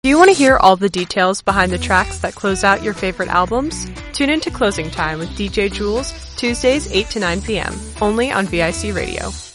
Do you want to hear all the details behind the tracks that close out your favorite albums? Tune into Closing Time with DJ Jules, Tuesdays 8 to 9 p.m., only on VIC Radio.